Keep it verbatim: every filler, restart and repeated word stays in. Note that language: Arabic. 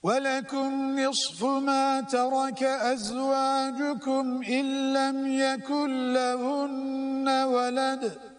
ولكم نصف ما ترك أزواجكم إن لم يكن لهن ولد